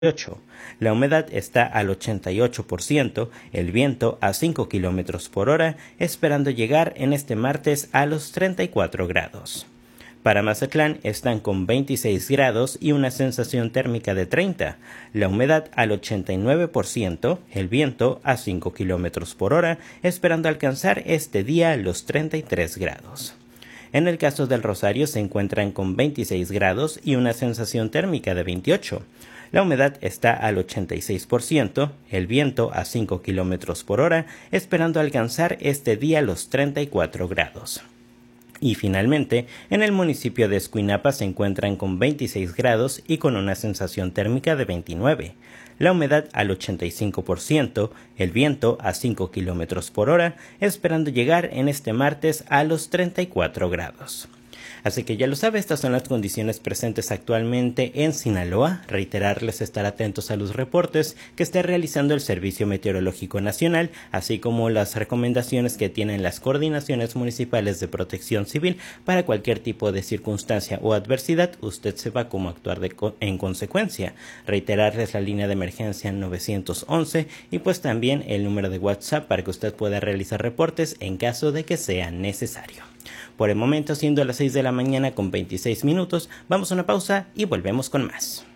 8. La humedad está al 88%, el viento a 5 km por hora, esperando llegar en este martes a los 34 grados. Para Mazatlán están con 26 grados y una sensación térmica de 30, la humedad al 89%, el viento a 5 km por hora, esperando alcanzar este día los 33 grados. En el caso del Rosario se encuentran con 26 grados y una sensación térmica de 28. La humedad está al 86%, el viento a 5 km por hora, esperando alcanzar este día los 34 grados. Y finalmente, en el municipio de Escuinapa se encuentran con 26 grados y con una sensación térmica de 29. La humedad al 85%, el viento a 5 km por hora, esperando llegar en este martes a los 34 grados. Así que ya lo sabe, estas son las condiciones presentes actualmente en Sinaloa. Reiterarles estar atentos a los reportes que esté realizando el Servicio Meteorológico Nacional, así como las recomendaciones que tienen las coordinaciones municipales de protección civil para cualquier tipo de circunstancia o adversidad. Usted sepa cómo actuar en consecuencia. Reiterarles la línea de emergencia 911 y pues también el número de WhatsApp para que usted pueda realizar reportes en caso de que sea necesario. Por el momento, siendo las 6 de la mañana con 26 minutos, vamos a una pausa y volvemos con más.